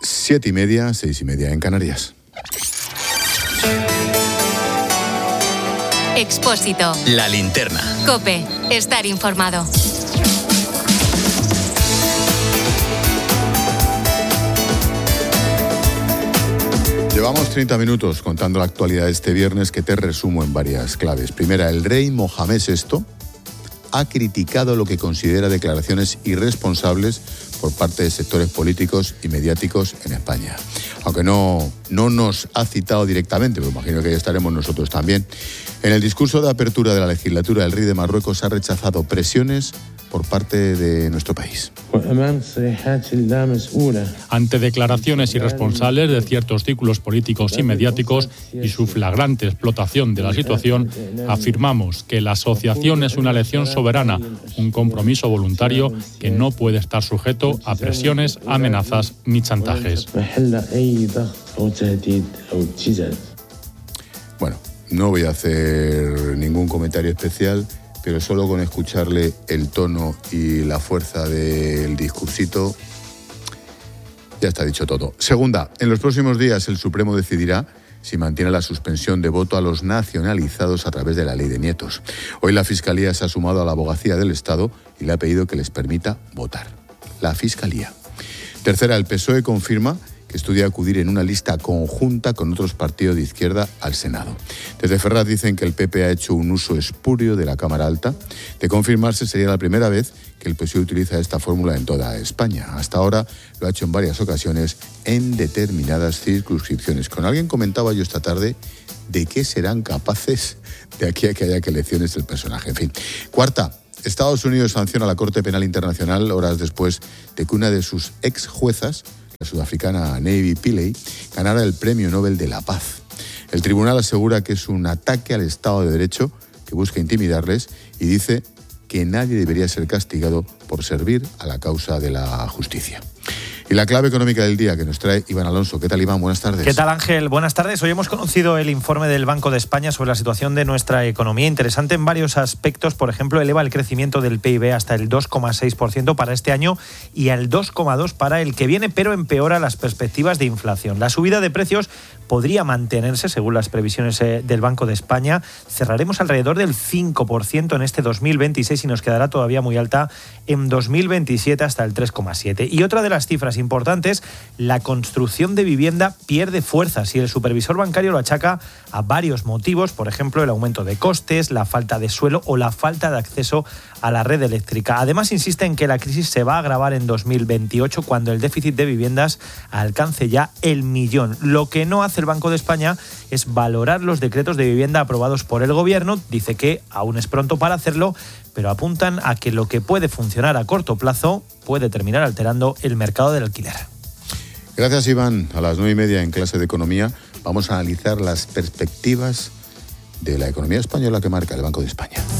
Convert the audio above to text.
7:30, 6:30 en Canarias. Expósito. La linterna. COPE. Estar informado. Llevamos 30 minutos contando la actualidad de este viernes, que te resumo en varias claves. Primera, el rey Mohamed VI ha criticado lo que considera declaraciones irresponsables por parte de sectores políticos y mediáticos en España. Aunque no nos ha citado directamente, pero imagino que ya estaremos nosotros también. En el discurso de apertura de la legislatura, el rey de Marruecos ha rechazado presiones por parte de nuestro país. Ante declaraciones irresponsables de ciertos círculos políticos y mediáticos y su flagrante explotación de la situación, afirmamos que la asociación es una elección soberana, un compromiso voluntario que no puede estar sujeto a presiones, amenazas ni chantajes. Bueno, no voy a hacer ningún comentario especial, pero solo con escucharle el tono y la fuerza del discursito ya está dicho todo. Segunda, en los próximos días el Supremo decidirá si mantiene la suspensión de voto a los nacionalizados a través de la ley de nietos. Hoy la Fiscalía se ha sumado a la Abogacía del Estado y le ha pedido que les permita votar. La Fiscalía. Tercera, el PSOE confirma que estudia acudir en una lista conjunta con otros partidos de izquierda al Senado. Desde Ferraz dicen que el PP ha hecho un uso espurio de la Cámara Alta. De confirmarse, sería la primera vez que el PSOE utiliza esta fórmula en toda España. Hasta ahora lo ha hecho en varias ocasiones en determinadas circunscripciones. Con alguien comentaba yo esta tarde de qué serán capaces de aquí a que haya elecciones el personaje. En fin. Cuarta, Estados Unidos sanciona a la Corte Penal Internacional horas después de que una de sus ex juezas, la sudafricana Navy Pillay, ganara el Premio Nobel de la Paz. El tribunal asegura que es un ataque al Estado de Derecho que busca intimidarles y dice que nadie debería ser castigado por servir a la causa de la justicia. Y la clave económica del día que nos trae Iván Alonso. ¿Qué tal, Iván? Buenas tardes. ¿Qué tal, Ángel? Buenas tardes. Hoy hemos conocido el informe del Banco de España sobre la situación de nuestra economía. Interesante en varios aspectos. Por ejemplo, eleva el crecimiento del PIB hasta el 2,6% para este año y al 2,2% para el que viene, pero empeora las perspectivas de inflación. La subida de precios podría mantenerse, según las previsiones del Banco de España. Cerraremos alrededor del 5% en este 2026 y nos quedará todavía muy alta en 2027 hasta el 3,7%. Y otra de las cifras importantes, la construcción de vivienda pierde fuerzas y el supervisor bancario lo achaca a varios motivos, por ejemplo, el aumento de costes, la falta de suelo o la falta de acceso a la red eléctrica. Además, insiste en que la crisis se va a agravar en 2028 cuando el déficit de viviendas alcance ya el 1.000.000. Lo que no hace el Banco de España es valorar los decretos de vivienda aprobados por el Gobierno. Dice que aún es pronto para hacerlo, pero apuntan a que lo que puede funcionar a corto plazo puede terminar alterando el mercado del alquiler. Gracias, Iván. A las 9:30 en clase de Economía vamos a analizar las perspectivas de la economía española que marca el Banco de España.